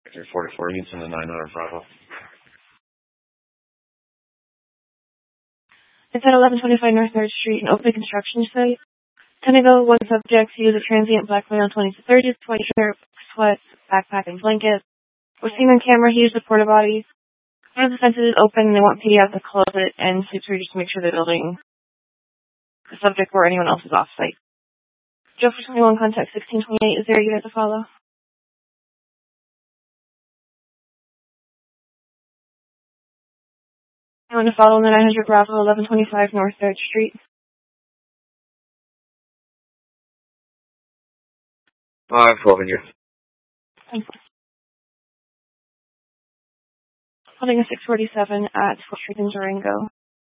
44 units in the 900 Bravo. It's at 1125 North 3rd Street, an open construction site. Tennigo, one subject to use a transient black male 20 to 30, white shirt, sweats, backpack, and blanket. We're seeing on camera, he used the porta botties. One of the fences is open, and they want PD out to close it, and security just to make sure they're building the subject or anyone else is off-site. Joe for 21, contact 1628. Is there a unit to follow? I want to follow in the 900 Bravo, 1125 North 3rd Street. I have 12 in here. Holding a 647 at 4th Street in Durango.